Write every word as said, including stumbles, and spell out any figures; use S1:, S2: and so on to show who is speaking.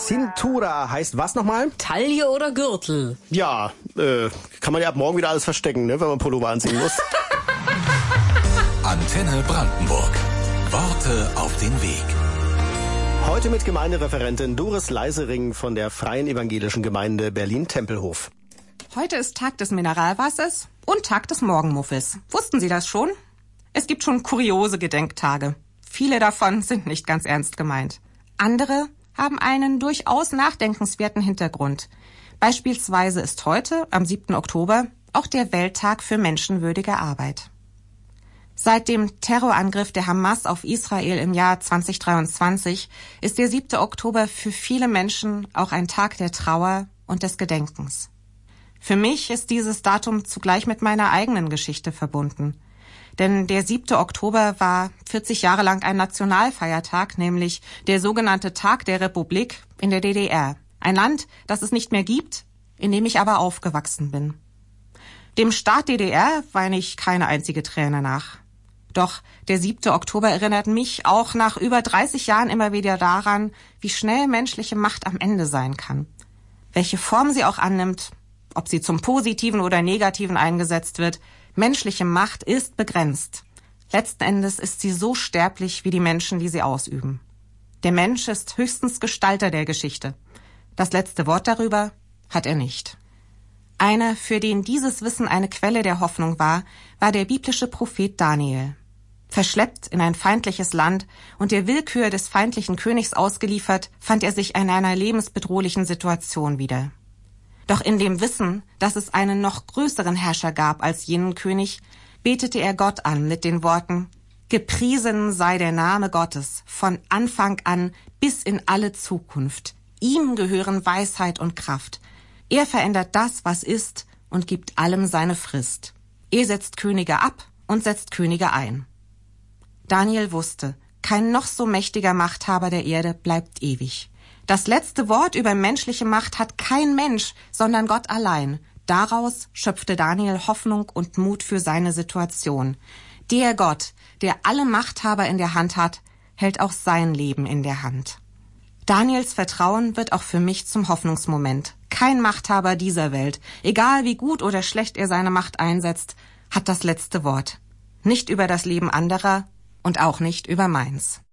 S1: Cintura heißt was nochmal?
S2: Taille oder Gürtel?
S1: Ja, äh, kann man ja ab morgen wieder alles verstecken, ne, wenn man Pullover anziehen muss.
S3: Antenne Brandenburg. Worte auf den Weg.
S1: Heute mit Gemeindereferentin Doris Leisering von der Freien Evangelischen Gemeinde Berlin-Tempelhof.
S4: Heute ist Tag des Mineralwassers und Tag des Morgenmuffels. Wussten Sie das schon? Es gibt schon kuriose Gedenktage. Viele davon sind nicht ganz ernst gemeint. Andere haben einen durchaus nachdenkenswerten Hintergrund. Beispielsweise ist heute, am siebten Oktober, auch der Welttag für menschenwürdige Arbeit. Seit dem Terrorangriff der Hamas auf Israel im Jahr zwanzig dreiundzwanzig ist der siebte Oktober für viele Menschen auch ein Tag der Trauer und des Gedenkens. Für mich ist dieses Datum zugleich mit meiner eigenen Geschichte verbunden. Denn der siebte Oktober war vierzig Jahre lang ein Nationalfeiertag, nämlich der sogenannte Tag der Republik in der D D R. Ein Land, das es nicht mehr gibt, in dem ich aber aufgewachsen bin. Dem Staat D D R weine ich keine einzige Träne nach. Doch der siebte Oktober erinnert mich auch nach über dreißig Jahren immer wieder daran, wie schnell menschliche Macht am Ende sein kann. Welche Form sie auch annimmt, ob sie zum Positiven oder Negativen eingesetzt wird, menschliche Macht ist begrenzt. Letzten Endes ist sie so sterblich wie die Menschen, die sie ausüben. Der Mensch ist höchstens Gestalter der Geschichte. Das letzte Wort darüber hat er nicht. Einer, für den dieses Wissen eine Quelle der Hoffnung war, war der biblische Prophet Daniel. Verschleppt in ein feindliches Land und der Willkür des feindlichen Königs ausgeliefert, fand er sich in einer lebensbedrohlichen Situation wieder. Doch in dem Wissen, dass es einen noch größeren Herrscher gab als jenen König, betete er Gott an mit den Worten: Gepriesen sei der Name Gottes von Anfang an bis in alle Zukunft. Ihm gehören Weisheit und Kraft. Er verändert das, was ist, und gibt allem seine Frist. Er setzt Könige ab und setzt Könige ein. Daniel wusste, kein noch so mächtiger Machthaber der Erde bleibt ewig. Das letzte Wort über menschliche Macht hat kein Mensch, sondern Gott allein. Daraus schöpfte Daniel Hoffnung und Mut für seine Situation. Der Gott, der alle Machthaber in der Hand hat, hält auch sein Leben in der Hand. Daniels Vertrauen wird auch für mich zum Hoffnungsmoment. Kein Machthaber dieser Welt, egal wie gut oder schlecht er seine Macht einsetzt, hat das letzte Wort. Nicht über das Leben anderer und auch nicht über meins.